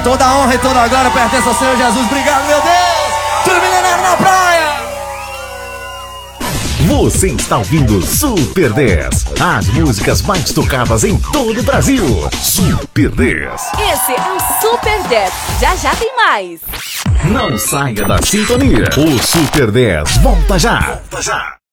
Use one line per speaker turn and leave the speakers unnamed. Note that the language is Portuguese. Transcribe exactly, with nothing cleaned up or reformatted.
Toda a honra e toda a glória pertence ao Senhor Jesus. Obrigado, meu Deus. Tudo milenário na praia.
Você está ouvindo Super dez, as músicas mais tocadas em todo o Brasil. Super dez.
Esse é o Super dez. Já já tem mais.
Não saia da sintonia. O Super dez volta já. Volta já.